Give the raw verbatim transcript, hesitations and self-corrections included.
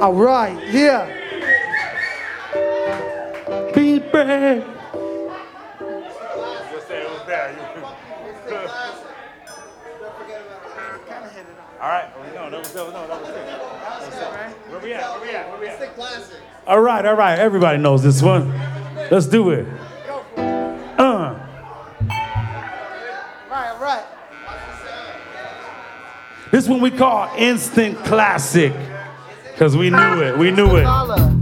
All right, yeah. Be brave. All right. No, that was, that was, no, that was it. That was it. Where we at? Where we at? Where we at? It's the classic. All right, all right. Everybody knows this one. Let's do it. Uh. Right, right. This one we call instant classic. Because we knew it. We knew it.